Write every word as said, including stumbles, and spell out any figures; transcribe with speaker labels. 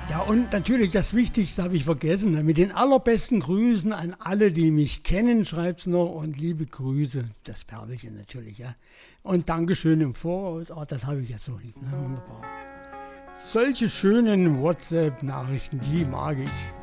Speaker 1: Ja, und natürlich das Wichtigste habe ich vergessen. Mit den allerbesten Grüßen an alle, die mich kennen, schreibt's noch. Und liebe Grüße, das Pärbelchen natürlich, ja. Und Dankeschön im Voraus. Oh, das habe ich jetzt so lieb, ne? Wunderbar. Solche schönen WhatsApp-Nachrichten, die mag ich.